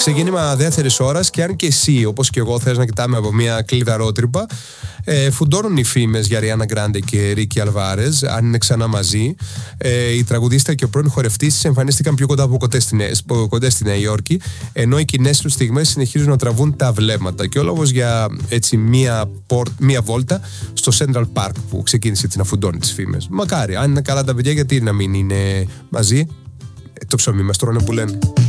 Ξεκίνημα δεύτερης ώρας, και αν και εσύ, όπως και εγώ, θες να κοιτάμε από μια κλειδαρότρυπα, φουντώνουν οι φήμες για Ριάννα Γκράντε και Ρίκι Αλβάρες, αν είναι ξανά μαζί. Η τραγουδίστρια και ο πρώην χορευτής της εμφανίστηκαν πιο κοντά από κοντά στη Νέα Υόρκη, ενώ οι κοινές τους στιγμές συνεχίζουν να τραβούν τα βλέμματα. Και ο λόγος για έτσι μία βόλτα στο Central Park, που ξεκίνησε να φουντώνει τις φήμες. Μακάρι, αν είναι καλά τα παιδιά, γιατί να μην είναι μαζί. Το ψωμί μας τρώνε που λένε.